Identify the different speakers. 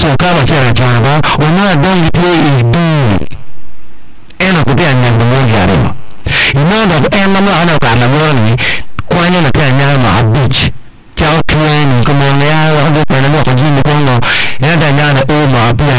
Speaker 1: so kama c'era già ba una donne te do ena ko be anya no mo yare ma ina da en ma ana ka na mo ni kwanya na ka nya ma abichi